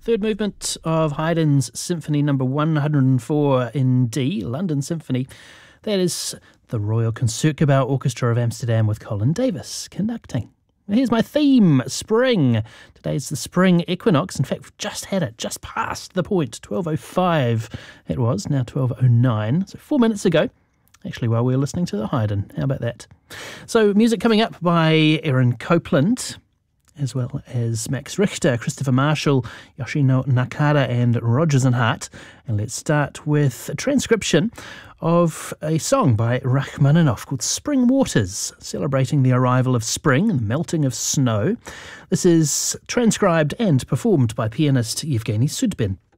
Third movement of Haydn's Symphony number 104 in D, London Symphony. That is the Royal Concertgebouw Orchestra of Amsterdam with Colin Davis conducting. Here's my theme, spring. Today's the spring equinox. In fact, we've just had it, just past the point, 12:05 it was, now 12:09, so 4 minutes ago, actually, while we were listening to the Haydn. How about that? So music coming up by Aaron Copland, as well as Max Richter, Christopher Marshall, Yoshino Nakada and Rodgers and Hart. And let's start with a transcription of a song by Rachmaninoff called Spring Waters, celebrating the arrival of spring and the melting of snow. This is transcribed and performed by pianist Yevgeny Sudbin.